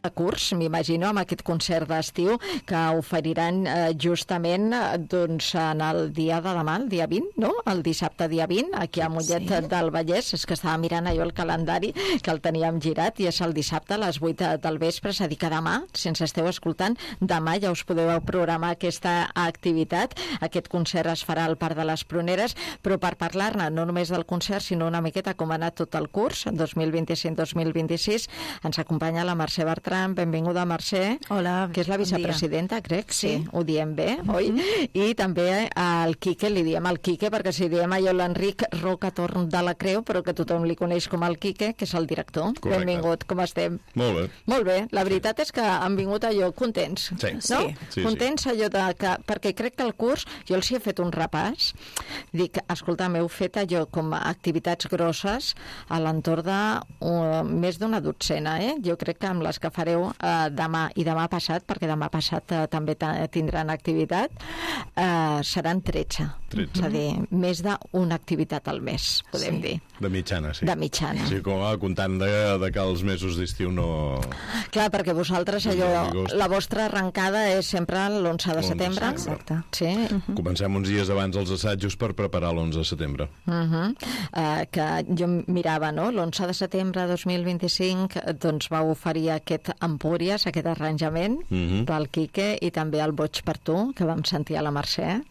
de curs, m'imagino, amb aquest concert d'estiu que oferiran justament doncs, en el dia de demà, el dia 20, no? El dissabte dia 20, aquí a Mollet del Vallès. És que estava mirant allò el calendari, que el teníem girat, i és el dissabte a les 8 del vespre, és a dir, que demà, si ens esteu escoltant, demà ja us podeu programar aquesta activitat. Aquest concert es farà al Parc de les Pruneres, però per parlar-ne no només del concert, sinó una miqueta com ha anat tot el curs, 2025-2026, ens acompanya la Mercè Bertran. Benvinguda, Mercè. Hola, que és la vicepresidenta, crec, sí, ho diem bé, oi? I també al Quique, li diem al Quique, perquè si diem allò l'Enric Rocatorn de la Creu, però que tothom li coneix com el Quique, que és el director. Correcte. Benvingut, com estem? Molt bé. Molt bé, la veritat és que han vingut allò contents, no? Sí. Contents allò de que, perquè crec que el curs, jo els hi he fet un repàs, dic, escolta, m'heu fet allò com a activitats grosses a l'entorn de més d'una dotzena, jo crec que amb les que fareu demà i demà passat, perquè demà passat també tindran activitat, seran 13. És a dir, més d'una activitat al mes, podem dir. De mitjana, sí. De mitjana. Sí, com comptant de que els mesos d'estiu no... Clar, perquè vosaltres allò, la vostra arrencada és sempre l'11 de setembre. Exacte. Sí. Comencem uns dies abans els assajos per preparar l'11 de setembre. Que jo mirava, no? L'11 de setembre de 2025 doncs va oferir aquest Empúries, aquest arranjament del Quique, i també el Boig per tu, que vam sentir a la Mercè.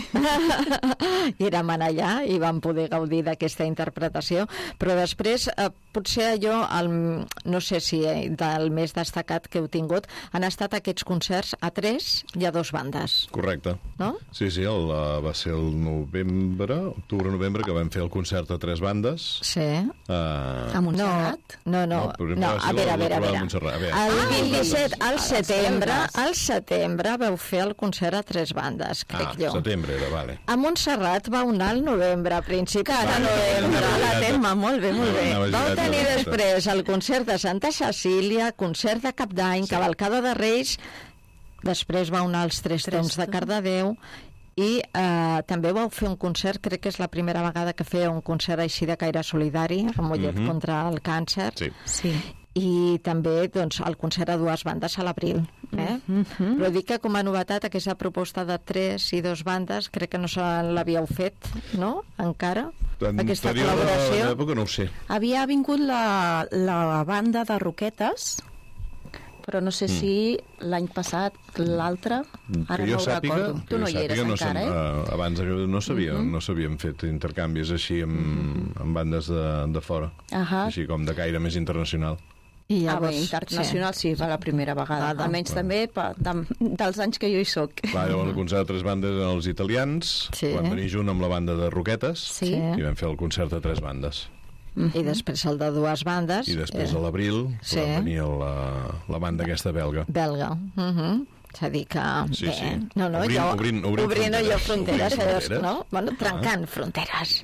I érem allà i vam poder gaudir d'aquesta interpretació, però després potser allò, no sé si del més destacat que heu tingut han estat aquests concerts a 3 i a 2 bandes. Correcte. No? Sí, va ser el octubre-novembre, que vam fer el concert a 3 bandes. Sí. A Montserrat? No, a veure. El 27, al setembre vau fer el concert a 3 bandes, crec jo. Setembre era, vale. A Montserrat va anar al novembre, a principis de novembre. La tema, molt bé. Vau tenir després el concert de Santa Cecília, concert de Cap d'Any, cavalcada de Reis, després va anar als 3 tons de Cardedeu, i també vau fer un concert, crec que és la primera vegada que feia un concert així de caire solidari a Mollet contra el càncer. Sí. I també doncs, el concert a 2 bandes a l'abril. Però dic que com a novetat aquesta proposta de 3 i 2 bandes crec que no se l'havíeu fet, no? Encara? Aquesta col·laboració. D'època no ho sé. Havia vingut la banda de Roquetes, però no sé si l'any passat, l'altre, ara no ho recordo. Tu no hi eres encara, abans no s'havien fet intercanvis així amb bandes de fora, així com de caire més internacional. I llavors, internacional sí, va la primera vegada. Almenys també dels anys que jo hi soc. Clar, llavors el concert de 3 bandes eren els italians, van venir junt amb la banda de Roquetes, i vam fer el concert de 3 bandes. I després el de 2 bandes. I després a l'abril va venir la banda aquesta belga. És a dir que... Sí. Obrint fronteres, no? Bueno, trencant fronteres.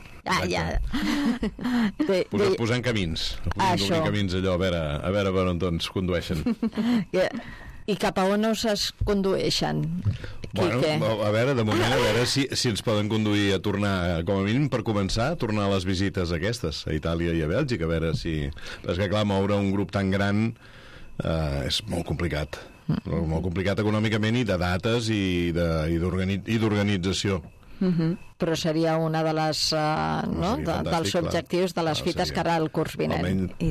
Posant camins. Obrir camins allò, a veure per on ens condueixen. I cap a on es condueixen? Bueno, a veure, de moment, a veure si ens poden conduir a tornar, com a mínim per començar, a tornar a les visites aquestes, a Itàlia i a Bèlgica, a veure si... Però és que, clar, moure un grup tan gran és molt complicat. Molt complicat econòmicament, i de dates i d'organització. Però seria una de les dels objectius de les fites que ara el curs vinent.